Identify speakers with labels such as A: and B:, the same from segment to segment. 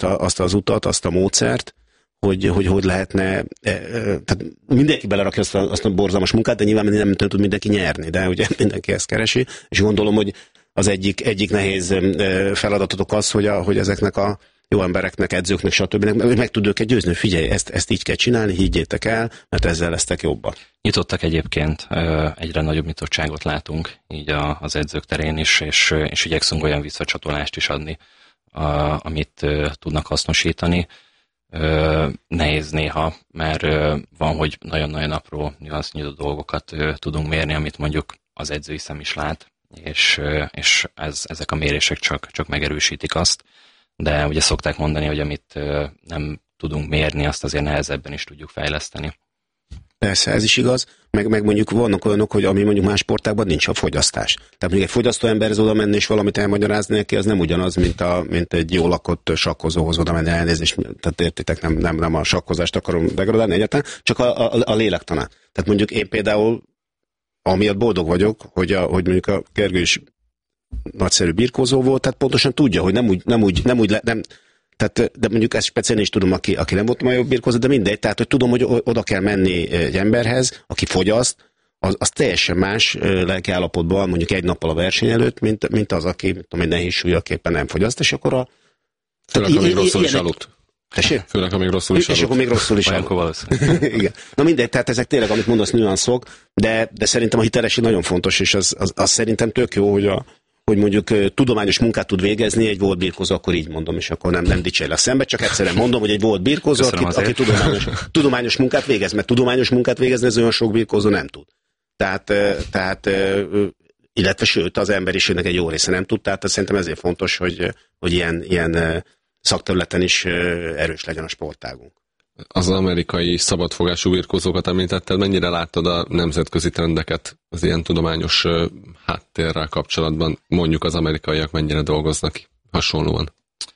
A: azt az utat, azt a módszert, hogy lehetne, tehát mindenki belerakja azt a borzalmas munkát, de nyilván nem tud mindenki nyerni, de ugye mindenki ezt keresi, és gondolom, hogy az egyik nehéz feladatotok az, hogy ezeknek a jó embereknek, edzőknek, stb. Meg tud őket győzni, figyelj, ezt így kell csinálni, higgyétek el, mert ezzel lesztek jobbak.
B: Nyitottak egyébként, egyre nagyobb nyitottságot látunk így az edzők terén is, és igyekszünk olyan visszacsatolást is adni, amit tudnak hasznosítani. Nehéz néha, mert van, hogy nagyon-nagyon apró nüansznyitó dolgokat tudunk mérni, amit mondjuk az edzői szem is lát, és ezek a mérések csak megerősítik azt, de ugye szokták mondani, hogy amit nem tudunk mérni, azt azért nehezebben is tudjuk fejleszteni.
A: Persze, ez is igaz, meg mondjuk vannak olyanok, hogy ami mondjuk más sportágban nincs a fogyasztás. Tehát mondjuk egy fogyasztó emberhez oda menni és valamit elmagyarázni neki, az nem ugyanaz, mint egy jól lakott sakkozóhoz oda menni elnézést. Tehát értitek, nem a sakkozást akarom degradálni egyáltalán, csak a lélektanát. Tehát mondjuk én például amiatt boldog vagyok, hogy mondjuk a Gergő is nagyszerű birkózó volt, tehát pontosan tudja, hogy nem tehát, de mondjuk ezt speciálisan is tudom, aki nem volt már jobb birkózó, de mindegy, tehát hogy tudom, hogy oda kell menni egy emberhez, aki fogyaszt, az teljesen más lelkiállapotban mondjuk egy nappal a verseny előtt, mint az, aki nehéz súlyak éppen nem fogyaszt, és akkor
C: főleg, amíg rosszul is aludt.
A: Főleg,
C: amíg rosszul is aludt.
A: És akkor még rosszul is aludt. Igen. Na mindegy, tehát ezek tényleg, amit mondasz, nüanszok, de szerintem a hitelesség nagyon fontos, és az szerintem tök jó, hogy mondjuk tudományos munkát tud végezni, egy volt birkózó, akkor így mondom, és akkor nem dicsérlek szembe, csak egyszerűen mondom, hogy egy volt birkózó, aki tudományos munkát végez, mert tudományos munkát végezni ez olyan sok birkózó nem tud. Tehát illetve sőt, az emberiségnek egy jó része nem tud, tehát szerintem ezért fontos, hogy ilyen szakterületen is erős legyen a sportágunk.
C: Az amerikai szabadfogású birkózókat említetted, mennyire láttad a nemzetközi trendeket az ilyen tudományos háttérrel kapcsolatban? Mondjuk az amerikaiak mennyire dolgoznak hasonlóan?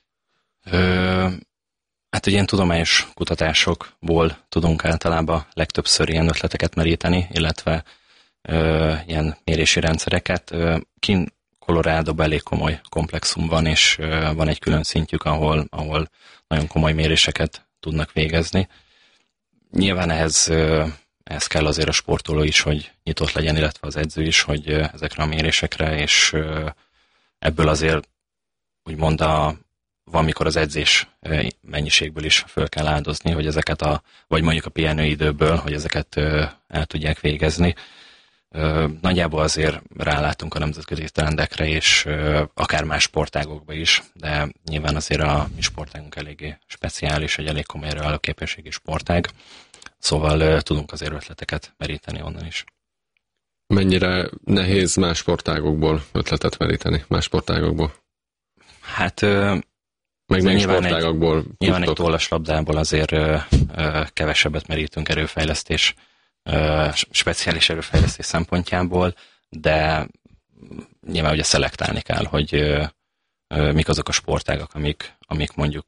B: Hát ilyen tudományos kutatásokból tudunk általában legtöbbször ilyen ötleteket meríteni, illetve ilyen mérési rendszereket. Kint Coloradoban elég komoly komplexum van, és van egy külön szintjük, ahol nagyon komoly méréseket tudnak végezni. Nyilván ehhez kell azért a sportoló is, hogy nyitott legyen, illetve az edző is, hogy ezekre a mérésekre, és ebből azért úgymond van, mikor az edzés mennyiségből is föl kell áldozni, hogy ezeket vagy mondjuk a pihenőidőből, hogy ezeket el tudják végezni. Nagyjából azért rálátunk a nemzetközi trendekre, és akár más sportágokba is, de nyilván azért a mi sportágunk eléggé speciális, egy elég komoly erőállóképességi sportág, szóval tudunk azért ötleteket meríteni onnan is.
C: Mennyire nehéz más sportágokból ötletet meríteni, más sportágokból?
B: Hát
C: meg sportágokból
B: nyilván egy tollaslabdából azért kevesebbet merítünk erőfejlesztés, speciális erőfejlesztés szempontjából, de nyilván ugye szelektálni kell, hogy mik azok a sportágak, amik mondjuk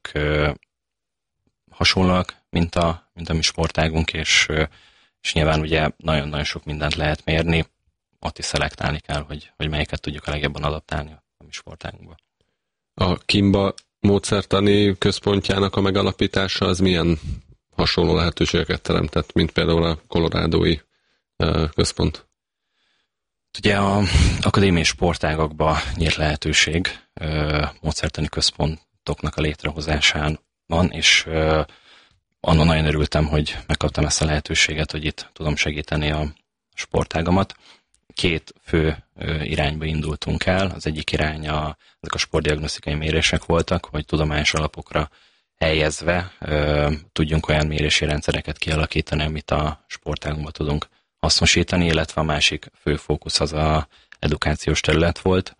B: hasonlóak, mint a mi sportágunk, és nyilván ugye nagyon-nagyon sok mindent lehet mérni, ott is szelektálni kell, hogy melyiket tudjuk a legjobban adaptálni a mi sportágunkba.
C: A Kimba módszertani központjának a megalapítása az milyen hasonló lehetőségeket teremtett, mint például a kolorádói központ?
B: Ugye az akadémiai sportágakban nyílt lehetőség módszertani központoknak a létrehozásán van, és annak nagyon örültem, hogy megkaptam ezt a lehetőséget, hogy itt tudom segíteni a sportágamat. 2 fő irányba indultunk el. Az egyik irány ezek a sportdiagnosztikai mérések voltak, hogy tudományos alapokra helyezve tudjunk olyan mérési rendszereket kialakítani, amit a sportágunkban tudunk hasznosítani, illetve a másik fő fókusz az a edukációs terület volt.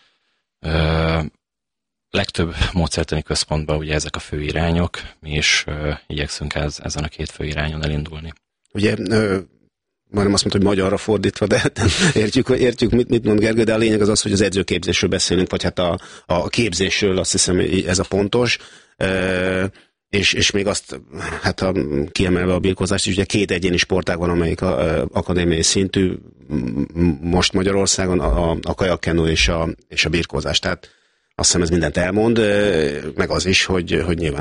B: Legtöbb módszertani központban ugye ezek a fő irányok, mi is igyekszünk ezen a 2 fő irányon elindulni.
A: Ugye majdnem azt mondta, hogy magyarra fordítva, de értjük mit mond Gergő, de a lényeg az, hogy az edzőképzésről beszélünk, vagy hát a képzésről, azt hiszem, ez a pontos. És még azt, hát kiemelve a birkózást is, ugye 2 egyéni sportág van, amelyik akadémiai szintű most Magyarországon, a kajakkenu és a birkózás. Tehát Azt hiszem ez mindent elmond, meg az is, hogy nyilván